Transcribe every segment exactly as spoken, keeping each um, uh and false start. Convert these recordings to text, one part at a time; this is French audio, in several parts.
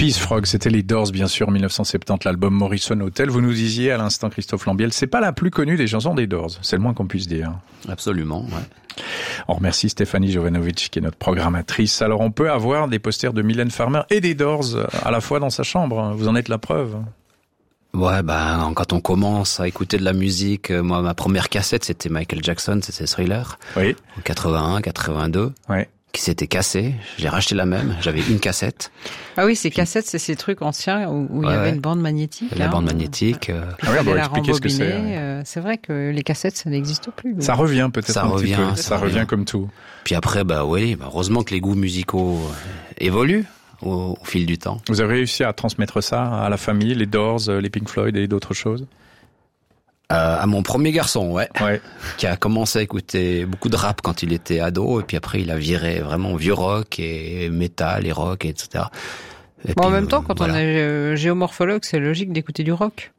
Peace Frog, c'était les Doors, bien sûr, dix-neuf cent soixante-dix, l'album Morrison Hotel. Vous nous disiez à l'instant, Christophe Lambiel, c'est pas la plus connue des chansons des Doors, c'est le moins qu'on puisse dire. Absolument, ouais. On remercie Stéphanie Jovanovic, qui est notre programmatrice. Alors, on peut avoir des posters de Mylène Farmer et des Doors à la fois dans sa chambre. Vous en êtes la preuve. Ouais, ben, quand on commence à écouter de la musique, moi, ma première cassette, c'était Michael Jackson, c'était Thriller. Oui. En quatre-vingt-un, quatre-vingt-deux. Oui. Qui s'était cassé. J'ai racheté la même. J'avais une cassette. Ah oui, ces Puis... cassettes, c'est ces trucs anciens où, où ouais, il y avait une bande magnétique. La hein, bande magnétique. Euh... Puis ah oui, on va expliquer ce que c'est. Euh, c'est vrai que les cassettes, ça n'existe plus. Ça revient peut-être ça un revient, petit peu. Ça, ça revient comme tout. Puis après, bah oui, bah heureusement que les goûts musicaux évoluent au, au fil du temps. Vous avez réussi à transmettre ça à la famille, les Doors, les Pink Floyd et d'autres choses? Euh, à mon premier garçon, ouais, ouais, qui a commencé à écouter beaucoup de rap quand il était ado, et puis après il a viré vraiment vieux rock et métal et rock, et cetera. Et bon, puis, en même temps, euh, quand voilà. on est euh, géomorphologue, c'est logique d'écouter du rock.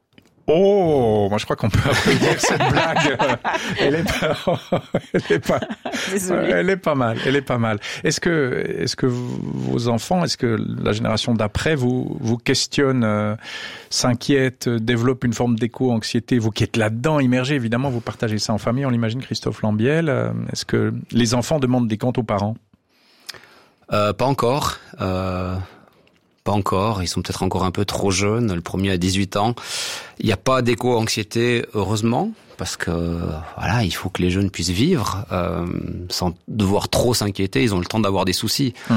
Oh, moi je crois qu'on peut applaudir cette blague. Elle est pas, elle est pas, elle est pas mal, elle est pas mal. Est-ce que, est-ce que vos enfants, est-ce que la génération d'après vous vous questionne, euh, s'inquiète, développe une forme d'éco-anxiété? Vous qui êtes là-dedans, immergé, évidemment, vous partagez ça en famille, on l'imagine, Christophe Lambiel. Est-ce que les enfants demandent des comptes aux parents? euh, Pas encore. Euh... Pas encore, ils sont peut-être encore un peu trop jeunes, le premier a dix-huit ans. Il n'y a pas d'éco-anxiété, heureusement, parce que voilà, il faut que les jeunes puissent vivre euh, sans devoir trop s'inquiéter, ils ont le temps d'avoir des soucis. Mmh.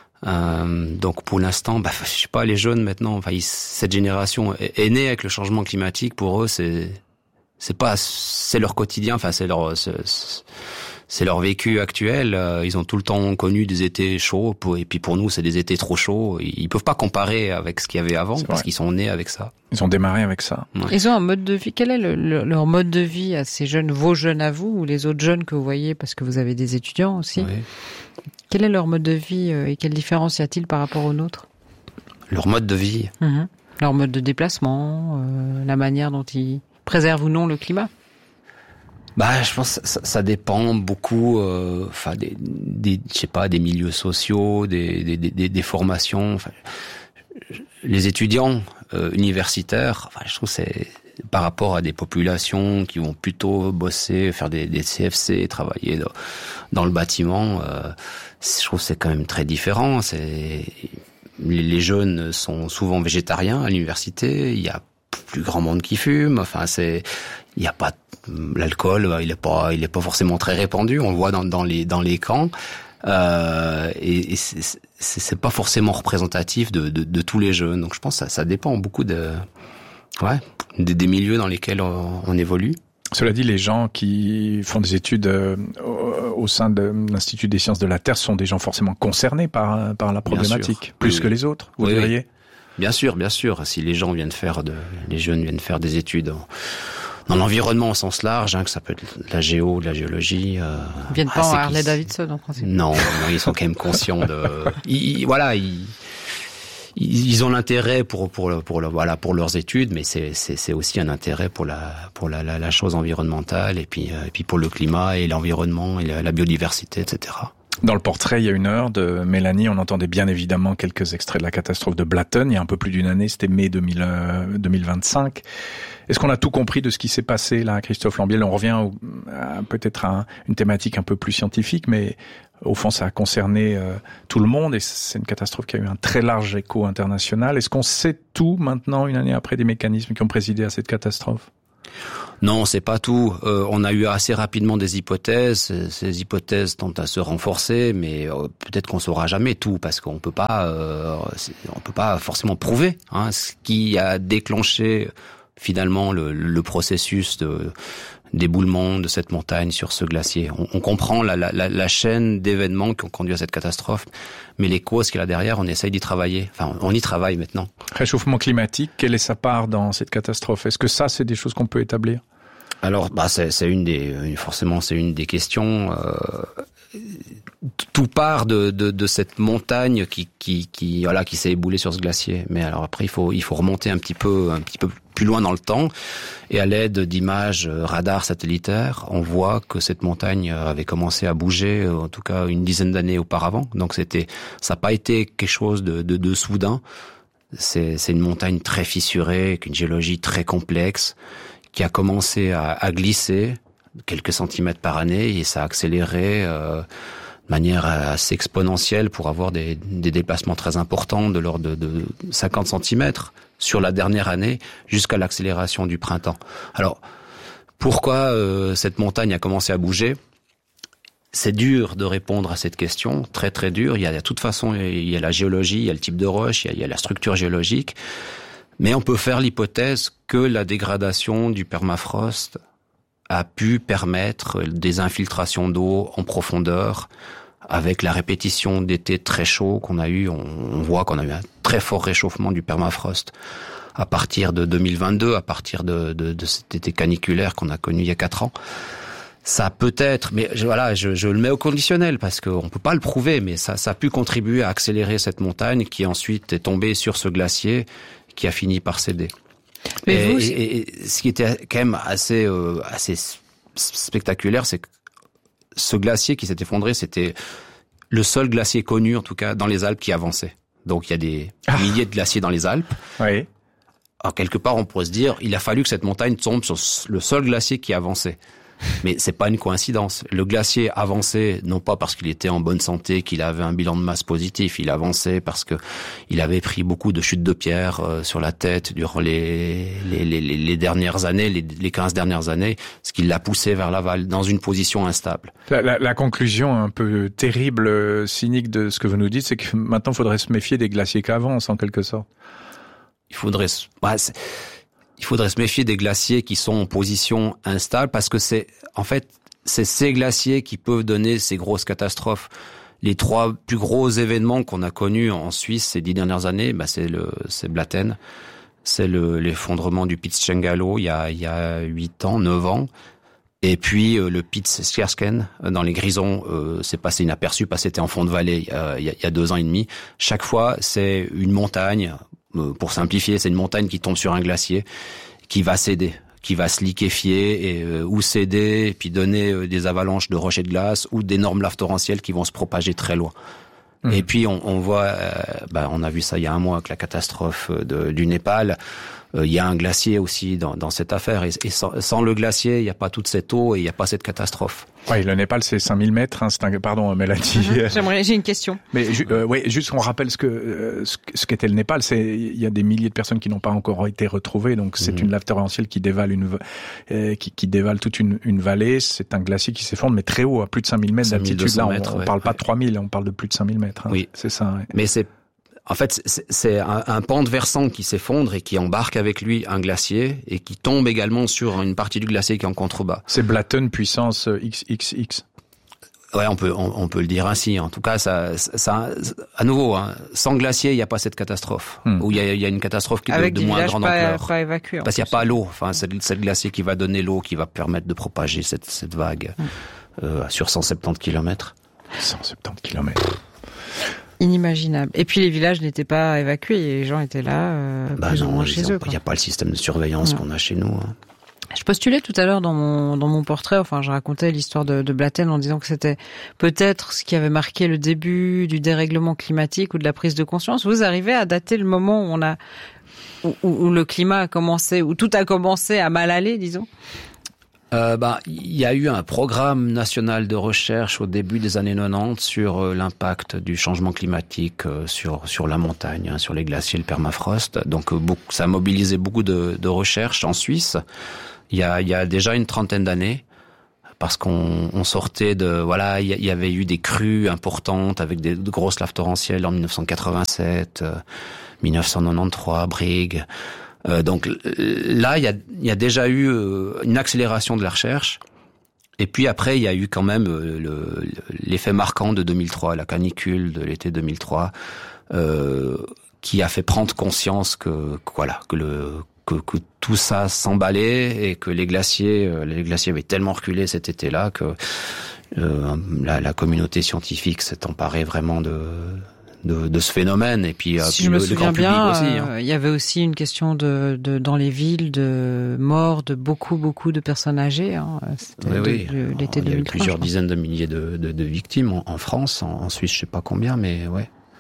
Euh, donc pour l'instant, bah, je sais pas, les jeunes maintenant, enfin, ils, cette génération est, est née avec le changement climatique, pour eux c'est c'est pas c'est leur quotidien, enfin c'est leur c'est, c'est leur vécu actuel. Ils ont tout le temps connu des étés chauds, et puis pour nous, c'est des étés trop chauds. Ils peuvent pas comparer avec ce qu'il y avait avant, parce qu'ils sont nés avec ça. Ils ont démarré avec ça. Ouais. Ils ont un mode de vie. Quel est le, le, leur mode de vie à ces jeunes, vos jeunes à vous, ou les autres jeunes que vous voyez, parce que vous avez des étudiants aussi? Oui. Quel est leur mode de vie et quelle différence y a-t-il par rapport au nôtre? Leur mode de vie. Mmh. Leur mode de déplacement, euh, la manière dont ils préservent ou non le climat. Bah, je pense que ça, ça dépend beaucoup, enfin, euh, des, des, je sais pas, des milieux sociaux, des, des, des, des formations. Enfin, les étudiants euh, universitaires, enfin, je trouve que c'est par rapport à des populations qui vont plutôt bosser, faire des, des C F C, travailler dans, dans le bâtiment. Euh, je trouve que c'est quand même très différent. C'est les, les jeunes sont souvent végétariens à l'université. Il y a plus grand monde qui fume. Enfin, c'est il y a pas l'alcool, il est pas, il est pas forcément très répandu. On le voit dans, dans les dans les camps, euh, et, et c'est, c'est, c'est pas forcément représentatif de, de, de tous les jeunes. Donc je pense que ça, ça dépend beaucoup de, ouais, des, des milieux dans lesquels on, on évolue. Cela dit, les gens qui font des études euh, au, au sein de l'Institut des sciences de la Terre sont des gens forcément concernés par par la problématique, plus oui, que les autres. Vous oui, diriez? Oui. Bien sûr, bien sûr. Si les gens viennent faire de, les jeunes viennent faire des études en, dans l'environnement au sens large, hein, que ça peut être de la géo, de la géologie. Euh, ils viennent pas en Harley Davidson, en principe. Non, non, ils sont quand même conscients de. Ils, voilà, ils, ils ont l'intérêt pour pour pour, pour voilà pour leurs études, mais c'est c'est c'est aussi un intérêt pour la pour la la, la chose environnementale, et puis et puis pour le climat et l'environnement et la, la biodiversité, et cetera. Dans le portrait, il y a une heure de Mélanie, on entendait bien évidemment quelques extraits de la catastrophe de Blatten. Il y a un peu plus d'une année, c'était mai deux mille vingt-cinq. Est-ce qu'on a tout compris de ce qui s'est passé là, Christophe Lambiel? On revient au, à, peut-être à une thématique un peu plus scientifique, mais au fond, ça a concerné euh, tout le monde, et c'est une catastrophe qui a eu un très large écho international. Est-ce qu'on sait tout maintenant, une année après, des mécanismes qui ont présidé à cette catastrophe? Non, c'est pas tout. Euh, on a eu assez rapidement des hypothèses. Ces hypothèses tentent à se renforcer, mais euh, peut-être qu'on saura jamais tout, parce qu'on peut pas, euh, on peut pas forcément prouver hein, ce qui a déclenché finalement le, le processus de d'éboulement de cette montagne sur ce glacier. On, on comprend la, la, la chaîne d'événements qui ont conduit à cette catastrophe, mais les causes qu'il y a derrière, on essaye d'y travailler. Enfin, on y travaille maintenant. Réchauffement climatique, quelle est sa part dans cette catastrophe? Est-ce que ça, c'est des choses qu'on peut établir? Alors, bah, c'est, c'est une des, forcément, c'est une des questions. Euh, tout part de, de, de cette montagne qui, qui, qui, voilà, qui s'est éboulée sur ce glacier. Mais alors après, il faut, il faut remonter un petit peu, un petit peu plus loin dans le temps. Et à l'aide d'images radar satellitaires, on voit que cette montagne avait commencé à bouger, en tout cas une dizaine d'années auparavant. Donc c'était, ça n'a pas été quelque chose de, de, de soudain. C'est, c'est une montagne très fissurée, avec une géologie très complexe, qui a commencé à, à glisser quelques centimètres par année et ça a accéléré euh, de manière assez exponentielle pour avoir des, des déplacements très importants de l'ordre de, de cinquante centimètres sur la dernière année jusqu'à l'accélération du printemps. Alors, pourquoi euh, cette montagne a commencé à bouger ? C'est dur de répondre à cette question, très très dur. Il y a de toute façon, il y a la géologie, il y a le type de roche, il y a, il y a la structure géologique. Mais on peut faire l'hypothèse que la dégradation du permafrost a pu permettre des infiltrations d'eau en profondeur. Avec la répétition d'étés très chauds qu'on a eu, on, on voit qu'on a eu un très fort réchauffement du permafrost à partir de deux mille vingt-deux, à partir de, de, de cet été caniculaire qu'on a connu il y a quatre ans. Ça peut être, mais je, voilà, je, je le mets au conditionnel parce qu'on peut pas le prouver, mais ça, ça a pu contribuer à accélérer cette montagne qui ensuite est tombée sur ce glacier qui a fini par céder. Mais et, vous, et, et ce qui était quand même assez, euh, assez spectaculaire, c'est que ce glacier qui s'est effondré, c'était le seul glacier connu, en tout cas, dans les Alpes qui avançait. Donc il y a des ah. milliers de glaciers dans les Alpes. Oui. Alors quelque part, on pourrait se dire, il a fallu que cette montagne tombe sur le seul glacier qui avançait. Mais c'est pas une coïncidence. Le glacier avançait non pas parce qu'il était en bonne santé, qu'il avait un bilan de masse positif. Il avançait parce que il avait pris beaucoup de chutes de pierre euh, sur la tête durant les les les, les dernières années, les, les quinze dernières années, ce qui l'a poussé vers l'aval dans une position instable. La, la, la conclusion un peu terrible, cynique de ce que vous nous dites, c'est que maintenant il faudrait se méfier des glaciers qui avancent en quelque sorte. Il faudrait. Ouais, c'est... Il faudrait se méfier des glaciers qui sont en position instable parce que c'est, en fait, c'est ces glaciers qui peuvent donner ces grosses catastrophes. Les trois plus gros événements qu'on a connus en Suisse ces dix dernières années, bah c'est le, c'est Blatten, c'est le, l'effondrement du Piz-Cengalo il y a, il y a huit ans, neuf ans. Et puis euh, le Piz-Skersken dans les Grisons, euh, c'est passé inaperçu parce que c'était en fond de vallée euh, il, y a, il y a deux ans et demi. Chaque fois, c'est une montagne. Pour simplifier, c'est une montagne qui tombe sur un glacier, qui va céder, qui va se liquéfier et euh, ou céder, et puis donner euh, des avalanches de rochers de glace ou d'énormes laves torrentielles qui vont se propager très loin. Mmh. Et puis on, on voit, euh, bah, on a vu ça il y a un mois avec la catastrophe de, du Népal. Euh, il y a un glacier aussi dans, dans cette affaire, et, et sans, sans le glacier, il n'y a pas toute cette eau et il n'y a pas cette catastrophe. Oui, le Népal, c'est cinq mille mètres. Hein, c'est un... Pardon, Mélanie. Mmh, j'aimerais, j'ai une question. Mais ju- euh, oui, juste qu'on rappelle ce que euh, ce qu'était le Népal. C'est il y a des milliers de personnes qui n'ont pas encore été retrouvées. Donc c'est mmh. une lave torrentielle qui dévale une euh, qui, qui dévale toute une, une vallée. C'est un glacier qui s'effondre, mais très haut, à plus de cinq mille mètres d'altitude. Là, on, mètres, on ouais, parle ouais. pas de trois mille, on parle de plus de cinq mille mètres. Hein. Oui, c'est ça. Ouais. Mais c'est En fait, c'est, c'est un, un pan de versant qui s'effondre et qui embarque avec lui un glacier et qui tombe également sur une partie du glacier qui est en contrebas. C'est Blatten puissance X X X. Ouais, on peut on, on peut le dire ainsi. En tout cas, ça, ça à nouveau, hein, sans glacier, il n'y a pas cette catastrophe. Hmm. Ou il y a, il y a une catastrophe qui est de, de moins grande pas, ampleur. Pas évacué, parce qu'il n'y a pas l'eau. Enfin, c'est, c'est le glacier qui va donner l'eau, qui va permettre de propager cette cette vague hmm. euh, sur cent soixante-dix kilomètres. cent soixante-dix kilomètres. Inimaginable. Et puis les villages n'étaient pas évacués, les gens étaient là, euh, bah plus non, ou moins chez eux. Il n'y a pas le système de surveillance ouais. qu'on a chez nous. Hein. Je postulais tout à l'heure dans mon dans mon portrait, enfin je racontais l'histoire de, de Blatten en disant que c'était peut-être ce qui avait marqué le début du dérèglement climatique ou de la prise de conscience. Vous arrivez à dater le moment où on a où, où le climat a commencé, où tout a commencé à mal aller, disons? Euh, bah, il y a eu un programme national de recherche au début des années quatre-vingt-dix sur euh, l'impact du changement climatique euh, sur sur la montagne, hein, sur les glaciers, le permafrost. Donc euh, beaucoup, ça a mobilisé beaucoup de, de recherches en Suisse. Il y a il y a déjà une trentaine d'années, parce qu'on on sortait de voilà, il y, y avait eu des crues importantes avec des de grosses laves torrentielles en dix-neuf cent quatre-vingt-sept, euh, dix-neuf cent quatre-vingt-treize, Brigue. Euh, donc là, il y a, y a déjà eu euh, une accélération de la recherche. Et puis après, il y a eu quand même euh, le, l'effet marquant de deux mille trois, la canicule de l'été deux mille trois, euh, qui a fait prendre conscience que, que voilà, que le que, que tout ça s'emballait et que les glaciers, euh, les glaciers avaient tellement reculé cet été-là que euh, la, la communauté scientifique s'est emparée vraiment de De, de ce phénomène et puis, si puis je me le, souviens le grand bien, public aussi. Euh, hein. Il y avait aussi une question de, de dans les villes de mort de beaucoup beaucoup de personnes âgées. Hein. C'était oui, de, oui. de, l'été il y a eu deux mille trois, plusieurs dizaines de milliers de, de, de victimes en, en France, en, en Suisse, je sais pas combien, mais ouais.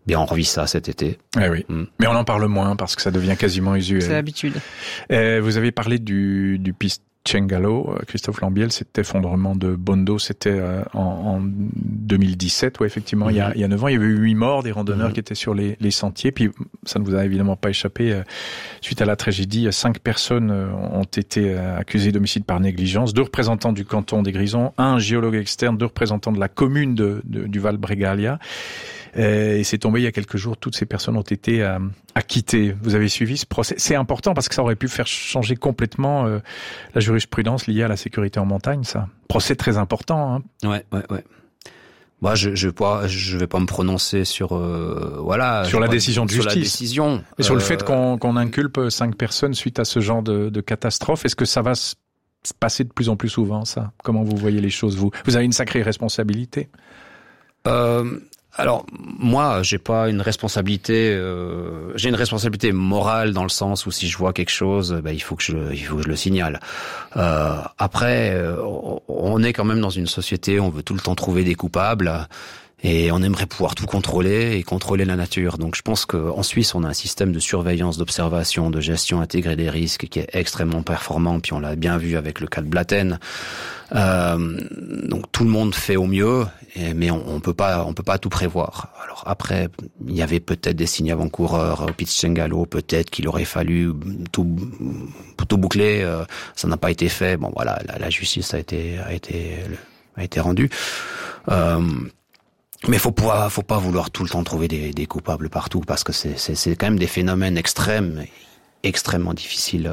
Et on revit ça cet été. Eh oui, mm. mais on en parle moins parce que ça devient quasiment usuel. C'est l'habitude. Et vous avez parlé du, du piste Cengalo, Christophe Lambiel, cet effondrement de Bondo, c'était en, en deux mille dix-sept, ouais, effectivement, mmh. il y a, il y a neuf ans, il y avait eu huit morts, des randonneurs mmh. qui étaient sur les, les sentiers, puis ça ne vous a évidemment pas échappé, suite à la tragédie, cinq personnes ont été accusées d'homicide par négligence, deux représentants du canton des Grisons, un géologue externe, deux représentants de la commune de, de, du Val Bregaglia. Et c'est tombé il y a quelques jours, toutes ces personnes ont été euh, acquittées. Vous avez suivi ce procès. C'est important parce que ça aurait pu faire changer complètement euh, la jurisprudence liée à la sécurité en montagne, ça. Procès très important. Hein. Ouais, ouais, ouais. Moi, je je pas, je vais pas me prononcer sur euh, voilà sur la pas, décision de sur justice. La décision. Et sur euh... le fait qu'on qu'on inculpe cinq personnes suite à ce genre de, de catastrophe. Est-ce que ça va se passer de plus en plus souvent, ça? Comment vous voyez les choses, vous? Vous avez une sacrée responsabilité. Euh... Alors moi, j'ai pas une responsabilité. Euh, j'ai une responsabilité morale dans le sens où si je vois quelque chose, ben, il faut que je, il faut que je le signale. Euh, après, on est quand même dans une société, on veut tout le temps trouver des coupables. Et on aimerait pouvoir tout contrôler et contrôler la nature. Donc je pense qu'en Suisse, on a un système de surveillance, d'observation, de gestion intégrée des risques qui est extrêmement performant. Puis on l'a bien vu avec le cas de Blatten. Euh, donc tout le monde fait au mieux, et, mais on, on peut pas, on peut pas tout prévoir. Alors après, il y avait peut-être des signes avant-coureurs au Piz Cengalo, peut-être qu'il aurait fallu tout, tout boucler. Euh, ça n'a pas été fait. Bon voilà, la, la justice a été, a été, a été rendue. Euh, Mais faut pas, faut pas vouloir tout le temps trouver des, des coupables partout, parce que c'est, c'est, c'est quand même des phénomènes extrêmes, extrêmement difficiles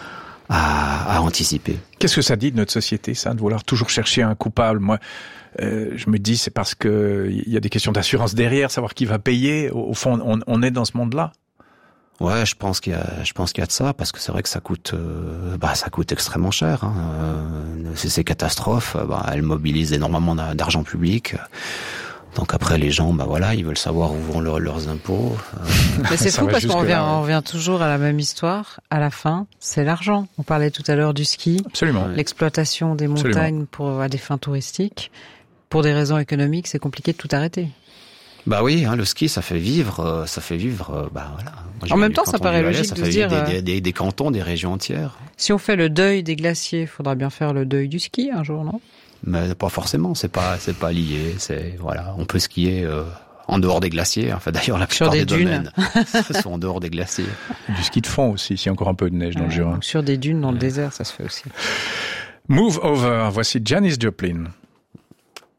à, à anticiper. Qu'est-ce que ça dit de notre société, ça, de vouloir toujours chercher un coupable? Moi, euh, je me dis, c'est parce que il y a des questions d'assurance derrière, savoir qui va payer. Au, au fond, on, on est dans ce monde-là. Ouais, je pense qu'il y a, je pense qu'il y a de ça, parce que c'est vrai que ça coûte, euh, bah, ça coûte extrêmement cher. Hein. Euh, ces, ces catastrophes, bah, elles mobilisent énormément d'argent public. Donc après, les gens, bah voilà, ils veulent savoir où vont leur, leurs impôts. Mais c'est fou parce qu'on revient, on revient toujours à la même histoire. À la fin, c'est l'argent. On parlait tout à l'heure du ski. Absolument. L'exploitation des montagnes Absolument. pour à des fins touristiques. Pour des raisons économiques, c'est compliqué de tout arrêter. Bah oui, hein, le ski, ça fait vivre, ça fait vivre, bah voilà. Moi, en même temps, ça paraît logique ça de fait dire des, des, des, des cantons, des régions entières. Si on fait le deuil des glaciers, il faudra bien faire le deuil du ski un jour, non? Mais pas forcément, c'est pas, c'est pas lié. C'est voilà, on peut skier euh, en dehors des glaciers. Enfin, d'ailleurs, la plupart des, des dunes. domaines sont en dehors des glaciers. Du ski de fond aussi, s'il y a encore un peu de neige dans ouais, le Jura. Sur des dunes dans ouais. le désert, ça se fait aussi. Move Over. Voici Janis Joplin.